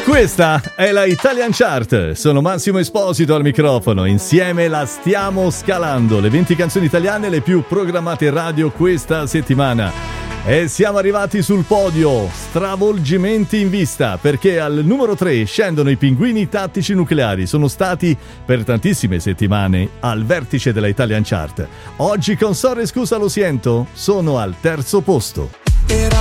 Questa è la Italian Chart, sono Massimo Esposito al microfono, insieme la stiamo scalando, le 20 canzoni italiane le più programmate in radio questa settimana. E siamo arrivati sul podio, stravolgimenti in vista, perché al numero 3 scendono i Pinguini Tattici Nucleari, sono stati per tantissime settimane al vertice della Italian Chart. Oggi con Sorre Scusa Lo Siento sono al terzo posto. Era